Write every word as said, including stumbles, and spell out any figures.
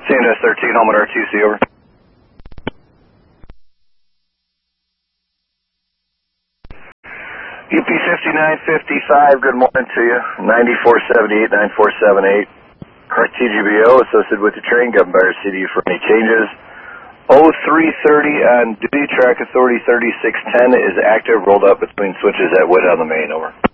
C N S thirteen, home at R T C, over. E P fifty-nine fifty-five, good morning to you. ninety-four seventy-eight, nine four seven eight. R T G B O associated with the train, governed by our C D U for any changes. oh three thirty on duty, track authority thirty-six ten is active, rolled up between switches at Wood on the main, over.